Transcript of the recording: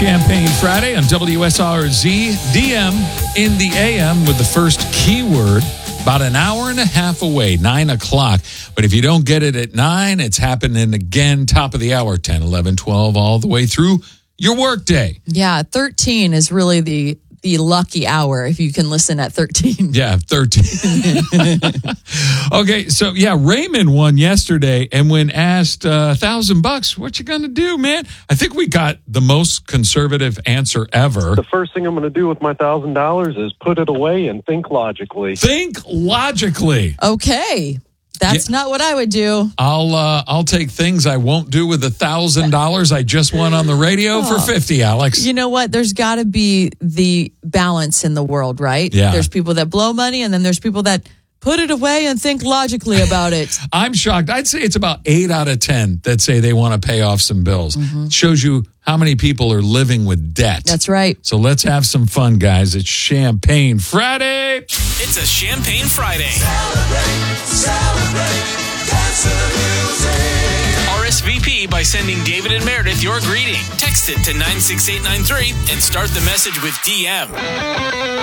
Champagne Friday on WSRZ. DM in the AM with the first keyword. About an hour and a half away, 9 o'clock. But if you don't get it at 9, it's happening again, top of the hour, 10, 11, 12, all the way through your workday. Yeah, 13 is really the lucky hour if you can listen at 13. Yeah, 13. Okay, so yeah, Raymond won yesterday, and when asked $1,000, what you gonna do, man? I think we got the most conservative answer ever. The first thing I'm going to do with my $1,000 is put it away and think logically. Think logically. Okay. That's not what I would do. I'll take things I won't do with $1,000 I just won on the radio for 50, Alex. You know what? There's got to be the balance in the world, right? Yeah. There's people that blow money, and then there's people that put it away and think logically about it. I'm shocked. I'd say it's about 8 out of 10 that say they want to pay off some bills. It shows you how many people are living with debt. That's right. So let's have some fun, guys. It's Champagne Friday. It's a Champagne Friday. Celebrate, dance to the music. RSVP by sending David and Meredith your greeting. Text it to 96893 and start the message with DM.